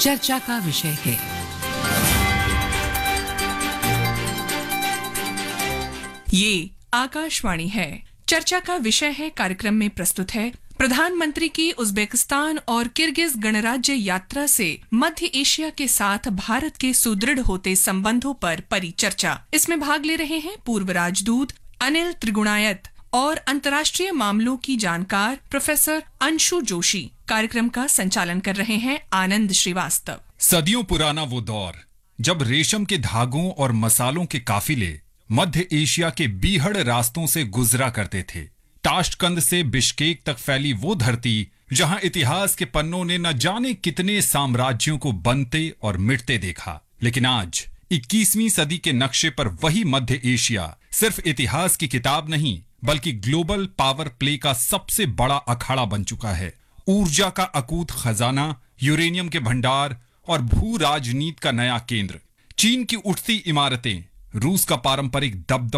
चर्चा का विषय है। ये आकाशवाणी है। चर्चा का विषय है कार्यक्रम में प्रस्तुत है प्रधानमंत्री की उज्बेकिस्तान और किर्गिज गणराज्य यात्रा से मध्य एशिया के साथ भारत के सुदृढ़ होते संबंधों पर परिचर्चा। इसमें भाग ले रहे हैं पूर्व राजदूत अनिल त्रिगुणायत और अंतर्राष्ट्रीय मामलों की जानकार प्रोफेसर अंशु जोशी। कार्यक्रम का संचालन कर रहे हैं आनंद श्रीवास्तव। सदियों पुराना वो दौर जब रेशम के धागों और मसालों के काफिले मध्य एशिया के बीहड़ रास्तों से गुजरा करते थे। ताशकंद से बिश्केक तक फैली वो धरती जहां इतिहास के पन्नों ने न जाने कितने साम्राज्यों को बनते और मिटते देखा। लेकिन आज 21वीं सदी के नक्शे पर वही मध्य एशिया सिर्फ इतिहास की किताब नहीं बल्कि ग्लोबल पावर प्ले का सबसे बड़ा अखाड़ा बन चुका है। ऊर्जा का अकूत खजाना, यूरेनियम के भंडार और भू राजनीति का नया केंद्र, चीन की उठती इमारतें, रूस का पारंपरिक दबदबा